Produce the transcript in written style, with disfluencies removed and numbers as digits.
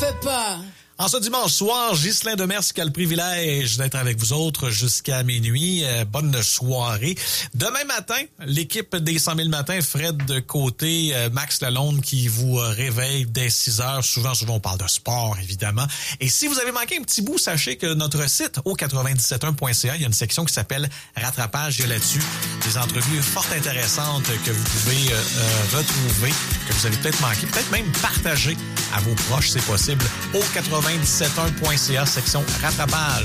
fais pas. En ce dimanche soir, Ghislain Demers qui a le privilège d'être avec vous autres jusqu'à minuit. Bonne soirée. Demain matin, l'équipe des 100 000 matins, Fred de côté, Max Lalonde qui vous réveille dès 6 heures. Souvent, on parle de sport, évidemment. Et si vous avez manqué un petit bout, sachez que notre site, au 97.1.ca, il y a une section qui s'appelle Rattrapage. Il y a là-dessus des entrevues fort intéressantes que vous pouvez retrouver, que vous avez peut-être manqué, peut-être même partager à vos proches, c'est possible, au 97.1.ca, section Rattrapage.